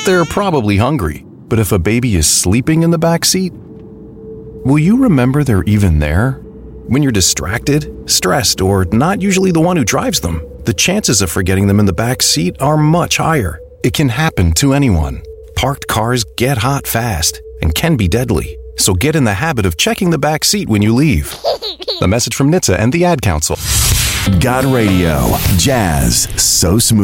they're probably hungry. But if a baby is sleeping in the back seat, will you remember they're even there? When you're distracted, stressed, or not usually the one who drives them, the chances of forgetting them in the back seat are much higher. It can happen to anyone. Parked cars get hot fast and can be deadly. So get in the habit of checking the back seat when you leave. A message from NHTSA and the Ad Council. God Radio. Jazz so smooth.